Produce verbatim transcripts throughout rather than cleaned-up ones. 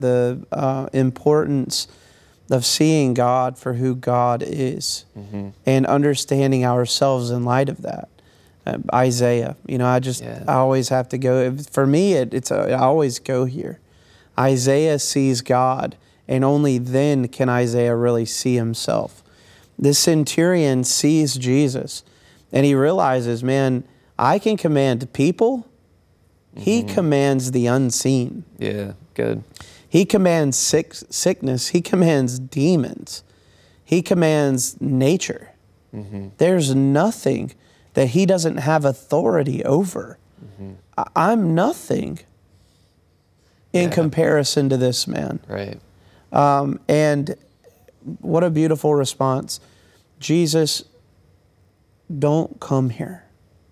the uh, importance of seeing God for who God is, mm-hmm. and understanding ourselves in light of that. Uh, Isaiah, you know, I just, yeah. I always have to go, for me, it, it's, a, I always go here. Isaiah sees God, and only then can Isaiah really see himself. This centurion sees Jesus, and he realizes, man, I can command people. Mm-hmm. He commands the unseen. Yeah, good. He commands sick, sickness. He commands demons. He commands nature. Mm-hmm. There's nothing that he doesn't have authority over. Mm-hmm. I, I'm nothing in yeah. comparison to this man. Right. Um, and what a beautiful response. Jesus, don't come here.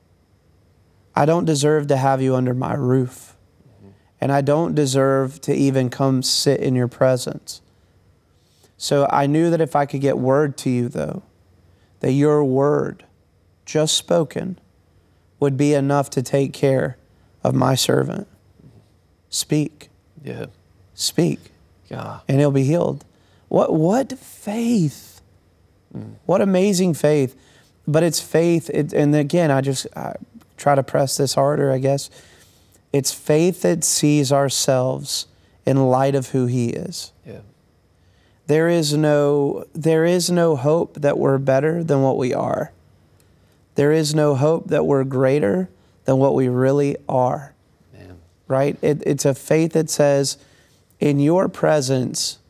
I don't deserve to have you under my roof. Mm-hmm. And I don't deserve to even come sit in your presence. So I knew that if I could get word to you, though, that your word, just spoken, would be enough to take care of my servant. Speak. Yeah. Speak. Yeah. And he'll be healed. What what faith. Mm. What amazing faith. But it's faith, it, and again, I just I try to press this harder, I guess. It's faith that sees ourselves in light of who he is. Yeah. There is no there is no hope that we're better than what we are. There is no hope that we're greater than what we really are. Man. Right? It, it's a faith that says, in your presence,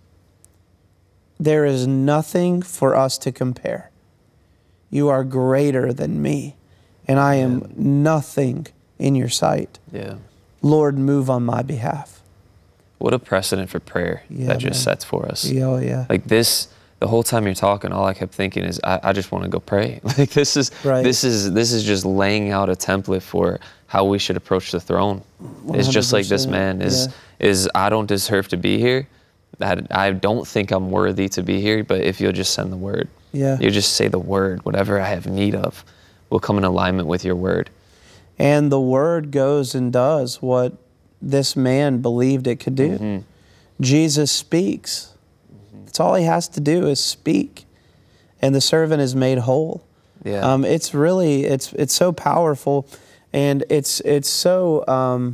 there is nothing for us to compare. You are greater than me, and I am Man. nothing in your sight. Yeah. Lord, move on my behalf. What a precedent for prayer yeah, that just man. sets for us. Yeah, oh, yeah. Like this, the whole time you're talking, all I kept thinking is, I, I just want to go pray. Like this is, right. this is, this is just laying out a template for how we should approach the throne. one hundred percent. It's just like this man is, yeah. is I don't deserve to be here. I, I don't think I'm worthy to be here, but if you'll just send the word, yeah. you just say the word, whatever I have need of will come in alignment with your word. And the word goes and does what this man believed it could do. Mm-hmm. Jesus speaks. Mm-hmm. That's all he has to do is speak. And the servant is made whole. Yeah. Um, it's really, it's it's so powerful. And it's it's so um,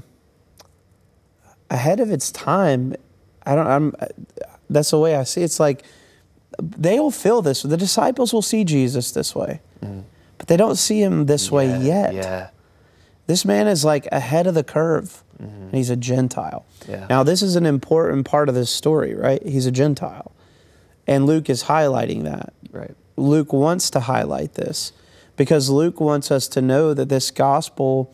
ahead of its time. I don't, I'm, that's the way I see it. It's like, they'll feel this. The disciples will see Jesus this way. Mm-hmm. But they don't see him this yeah, way yet. Yeah. This man is like ahead of the curve, mm-hmm. and he's a Gentile. Yeah. Now, this is an important part of this story, right? He's a Gentile. And Luke is highlighting that. Right. Luke wants to highlight this because Luke wants us to know that this gospel,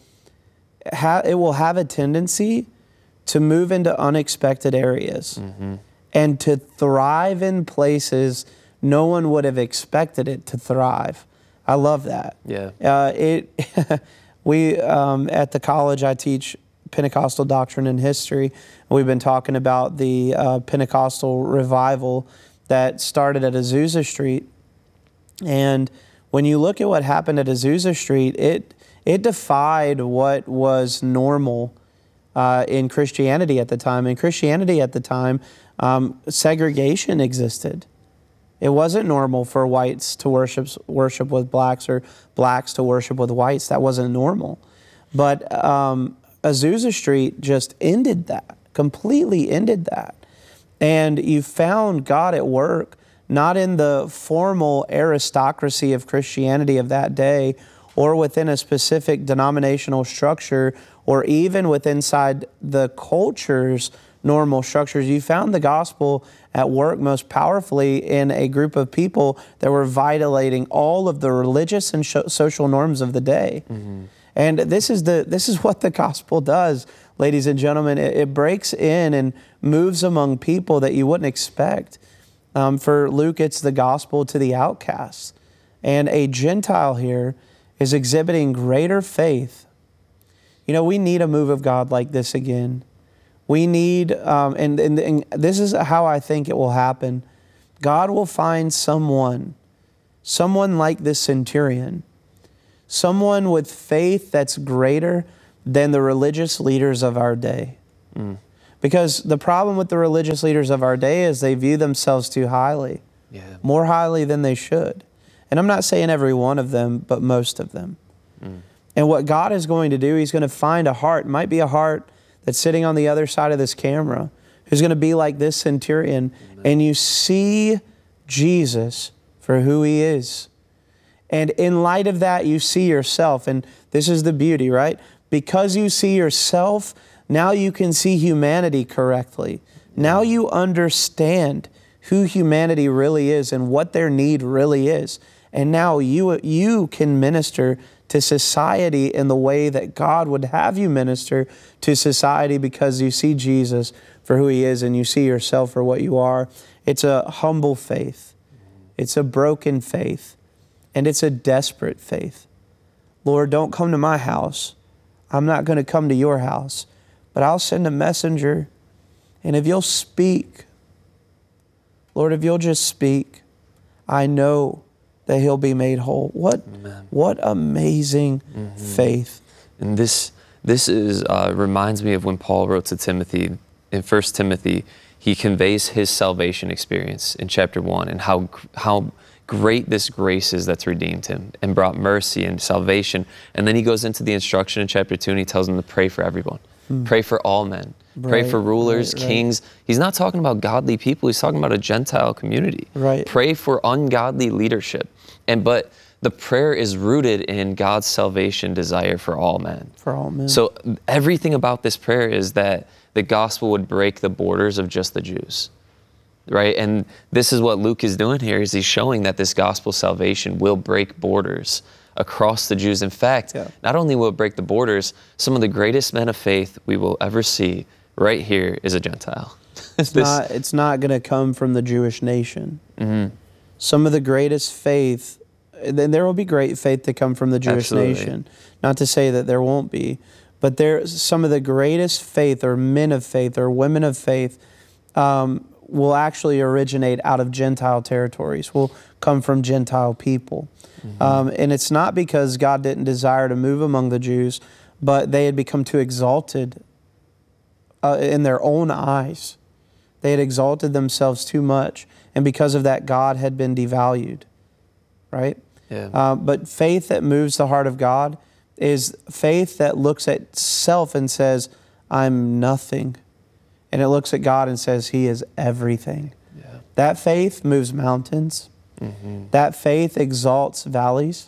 ha- it will have a tendency to move into unexpected areas, mm-hmm. and to thrive in places no one would have expected it to thrive. I love that. Yeah. Uh, it. We, um, at the college, I teach Pentecostal doctrine and history. We've been talking about the uh, Pentecostal revival that started at Azusa Street. And when you look at what happened at Azusa Street, it it defied what was normal uh, in Christianity at the time. In Christianity at the time, um, segregation existed. It wasn't normal for whites to worship worship with blacks or blacks to worship with whites. That wasn't normal. But um, Azusa Street just ended that, completely ended that. And you found God at work, not in the formal aristocracy of Christianity of that day, or within a specific denominational structure, or even within inside the culture's normal structures. You found the gospel at work most powerfully in a group of people that were violating all of the religious and sh- social norms of the day. Mm-hmm. And this is the this is what the gospel does, ladies and gentlemen. It, it breaks in and moves among people that you wouldn't expect. Um, for Luke, it's the gospel to the outcasts. And a Gentile here is exhibiting greater faith. You know, we need a move of God like this again. We need, um, and, and, and this is how I think it will happen. God will find someone, someone like this centurion, someone with faith that's greater than the religious leaders of our day. Mm. Because the problem with the religious leaders of our day is they view themselves too highly, yeah. more highly than they should. And I'm not saying every one of them, but most of them. Mm. And what God is going to do, he's going to find a heart, it might be a heart that's sitting on the other side of this camera, who's going to be like this centurion. Amen. And you see Jesus for who he is. And in light of that, you see yourself. And this is the beauty, right? Because you see yourself, now you can see humanity correctly. Now you understand who humanity really is and what their need really is. And now you, you can minister to society in the way that God would have you minister to society, because you see Jesus for who he is and you see yourself for what you are. It's a humble faith. It's a broken faith. And it's a desperate faith. Lord, don't come to my house. I'm not going to come to your house, but I'll send a messenger. And if you'll speak, Lord, if you'll just speak, I know that he'll be made whole. What, what amazing mm-hmm. faith. And this, this is, uh, reminds me of when Paul wrote to Timothy. In First Timothy, he conveys his salvation experience in chapter one and how, how great this grace is that's redeemed him and brought mercy and salvation. And then he goes into the instruction in chapter two and he tells them to pray for everyone. Mm. Pray for all men. Right, pray for rulers, right, kings. Right. He's not talking about godly people. He's talking about a Gentile community. Right. Pray for ungodly leadership. And but the prayer is rooted in God's salvation desire for all men. For all men. So everything about this prayer is that the gospel would break the borders of just the Jews. Right? And this is what Luke is doing here, is he's showing that this gospel salvation will break borders across the Jews. In fact, yeah. not only will it break the borders, some of the greatest men of faith we will ever see right here is a Gentile. It's this, not, it's not going to come from the Jewish nation. Mm-hmm. Some of the greatest faith, then there will be great faith to come from the Jewish Absolutely. nation. Not to say that there won't be, but there, some of the greatest faith, or men of faith, or women of faith, um, will actually originate out of Gentile territories, will come from Gentile people. Mm-hmm. Um, and it's not because God didn't desire to move among the Jews, but they had become too exalted uh, in their own eyes. They had exalted themselves too much, and because of that, God had been devalued, right? Yeah. Uh, but faith that moves the heart of God is faith that looks at self and says, I'm nothing. And it looks at God and says, he is everything. Yeah. That faith moves mountains. Mm-hmm. That faith exalts valleys.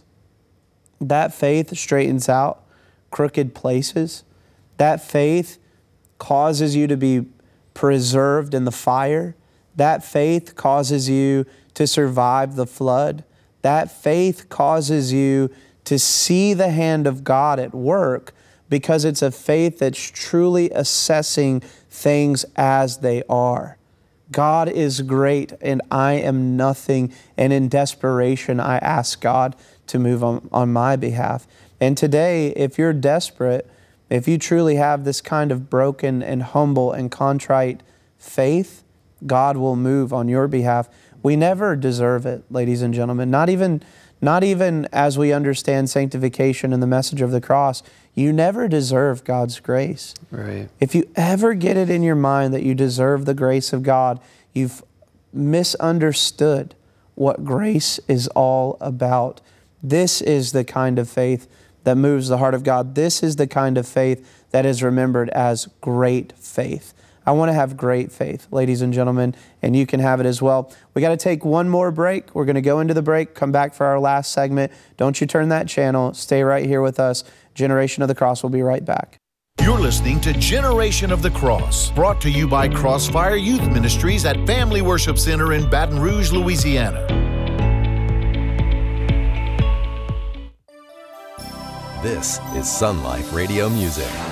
That faith straightens out crooked places. That faith causes you to be preserved in the fire. That faith causes you to survive the flood. That faith causes you to see the hand of God at work, because it's a faith that's truly assessing things as they are. God is great and I am nothing, and in desperation I ask God to move on, on my behalf. And today, if you're desperate, if you truly have this kind of broken and humble and contrite faith, God will move on your behalf. We never deserve it, ladies and gentlemen. Not even, not even as we understand sanctification and the message of the cross, you never deserve God's grace. Right. If you ever get it in your mind that you deserve the grace of God, you've misunderstood what grace is all about. This is the kind of faith that moves the heart of God. This is the kind of faith that is remembered as great faith. I want to have great faith, ladies and gentlemen, and you can have it as well. We got to take one more break. We're going to go into the break, come back for our last segment. Don't you turn that channel. Stay right here with us. Generation of the Cross. We'll be right back. You're listening to Generation of the Cross, brought to you by Crossfire Youth Ministries at Family Worship Center in Baton Rouge, Louisiana. This is Sun Life Radio Music.